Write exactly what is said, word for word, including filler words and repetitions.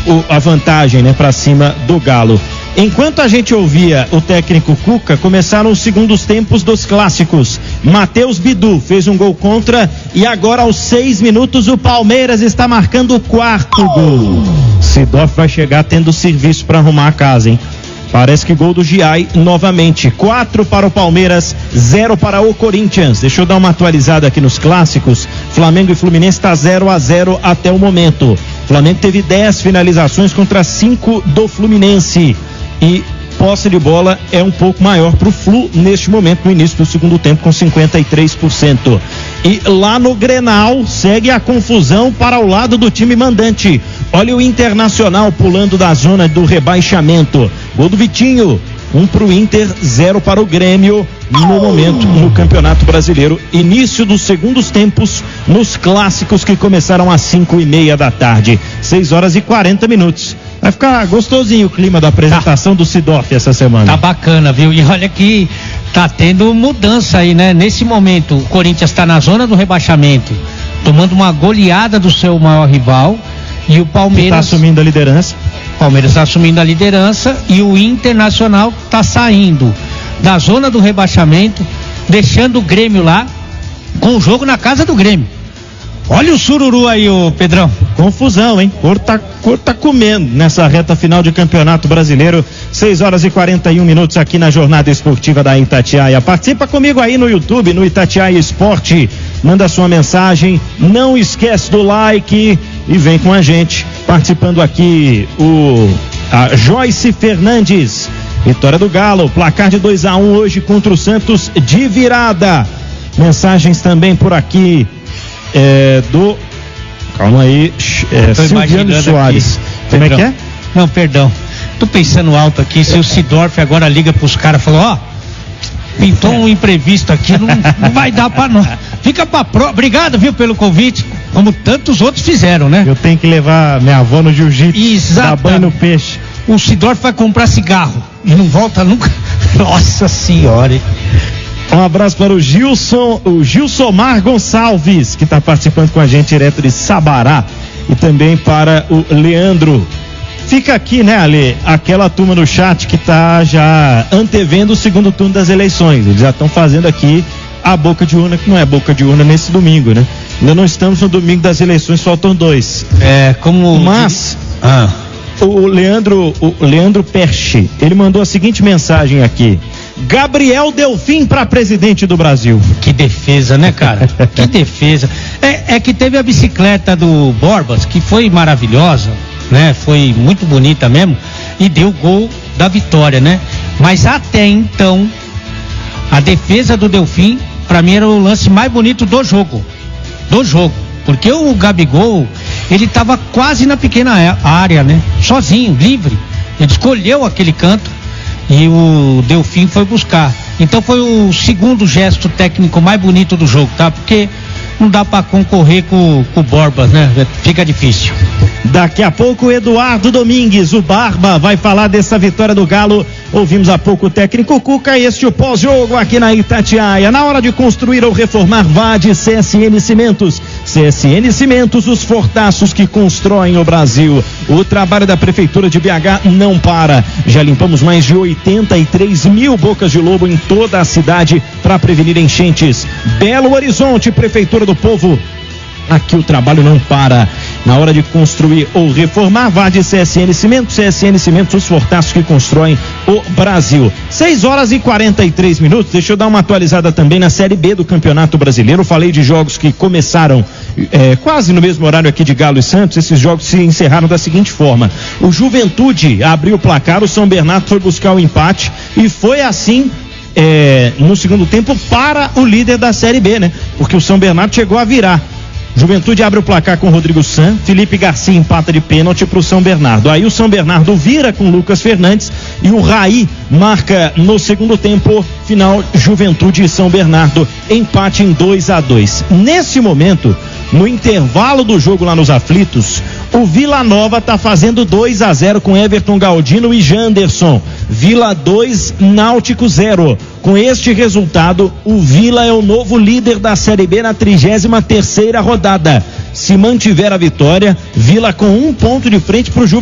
o, a vantagem, né, para cima do Galo. Enquanto a gente ouvia o técnico Cuca, começaram os segundos tempos dos clássicos. Matheus Bidu fez um gol contra e agora aos seis minutos o Palmeiras está marcando o quarto gol. Sidorf vai chegar tendo serviço para arrumar a casa, hein? Parece que gol do Giai novamente. Quatro para o Palmeiras, zero para o Corinthians. Deixa eu dar uma atualizada aqui nos clássicos. Flamengo e Fluminense está zero a zero até o momento. Flamengo teve dez finalizações contra cinco do Fluminense. E posse de bola é um pouco maior para o Flu neste momento, no início do segundo tempo, com cinquenta e três por cento. E lá no Grenal segue a confusão para o lado do time mandante. Olha o Internacional pulando da zona do rebaixamento. Gol do Vitinho, um para o Inter, zero para o Grêmio no momento no Campeonato Brasileiro. Início dos segundos tempos nos clássicos que começaram às cinco e meia da tarde, seis horas e quarenta minutos. Vai ficar gostosinho o clima da apresentação tá. do Sidorf essa semana. Tá bacana, viu? E olha que tá tendo mudança aí, né? Nesse momento o Corinthians tá na zona do rebaixamento, tomando uma goleada do seu maior rival, e o Palmeiras tá assumindo a liderança. Palmeiras está assumindo a liderança e o Internacional tá saindo da zona do rebaixamento, deixando o Grêmio lá com o jogo na casa do Grêmio. Olha o sururu aí, ô Pedrão. Confusão, hein? Cor tá, cor tá comendo nessa reta final de Campeonato Brasileiro. seis horas e quarenta e um minutos aqui na Jornada Esportiva da Itatiaia. Participa comigo aí no YouTube, no Itatiaia Esporte. Manda sua mensagem. Não esquece do like e vem com a gente. Participando aqui o a Joyce Fernandes. Vitória do Galo. Placar de dois a um hoje contra o Santos de virada. Mensagens também por aqui. É, do calma aí, é, Silviano Soares. Como é que é? Não, perdão, tô pensando alto aqui. Se o Sidorf agora liga pros caras e falou: ó, pintou um imprevisto aqui, não, não vai dar pra nós. Fica pra prova. Obrigado, viu, pelo convite, como tantos outros fizeram, né? Eu tenho que levar minha avó no jiu-jitsu, dar banho no peixe. O Sidorf vai comprar cigarro e não volta nunca. Nossa senhora, hein? Um abraço para o Gilson, o Gilsomar Gonçalves, que está participando com a gente direto de Sabará, e também para o Leandro. Fica aqui, né, Ale, aquela turma no chat que está já antevendo o segundo turno das eleições. Eles já estão fazendo aqui a boca de urna, que não é boca de urna nesse domingo, né? Ainda não estamos no domingo das eleições, faltam dois. É, como... Mas... Ah. O Leandro, o Leandro Perche, ele mandou a seguinte mensagem aqui: Gabriel Delfim para presidente do Brasil. Que defesa, né, cara? Que defesa. É, é que teve a bicicleta do Borbas, que foi maravilhosa, né? Foi muito bonita mesmo, e deu o gol da vitória, né? Mas até então, a defesa do Delfim, para mim, era o lance mais bonito do jogo. Do jogo. Porque o Gabigol, ele estava quase na pequena área, né? Sozinho, livre. Ele escolheu aquele canto e o Delfim foi buscar. Então foi o segundo gesto técnico mais bonito do jogo, tá? Porque não dá para concorrer com, com o Borbas, né? Fica difícil. Daqui a pouco o Eduardo Domingues, o Barba, vai falar dessa vitória do Galo. Ouvimos há pouco o técnico Cuca, este o pós-jogo aqui na Itatiaia. Na hora de construir ou reformar, vá de C S N Cimentos. C S N Cimentos, os fortaços que constroem o Brasil. O trabalho da Prefeitura de B H não para. Já limpamos mais de oitenta e três mil bocas de lobo em toda a cidade para prevenir enchentes. Belo Horizonte, Prefeitura do Povo. Aqui o trabalho não para. Na hora de construir ou reformar, vá de C S N Cimentos. C S N Cimentos, os fortaços que constroem o Brasil. seis horas e quarenta e três minutos. Deixa eu dar uma atualizada também na Série B do Campeonato Brasileiro. Falei de jogos que começaram é, quase no mesmo horário aqui de Galo e Santos. Esses jogos se encerraram da seguinte forma: o Juventude abriu o placar, o São Bernardo foi buscar o empate e foi assim é, no segundo tempo para o líder da Série B, né? Porque o São Bernardo chegou a virar. Juventude abre o placar com Rodrigo San, Felipe Garcia empata de pênalti para o São Bernardo. Aí o São Bernardo vira com Lucas Fernandes e o Raí marca no segundo tempo. Final, Juventude e São Bernardo, empate em dois a dois. Nesse momento, no intervalo do jogo lá nos aflitos, o Vila Nova está fazendo dois a zero com Everton Galdino e Janderson. Vila dois, Náutico zero. Com este resultado, o Vila é o novo líder da Série B na trigésima terceira rodada. Se mantiver a vitória, Vila com um ponto de frente para o Juventude.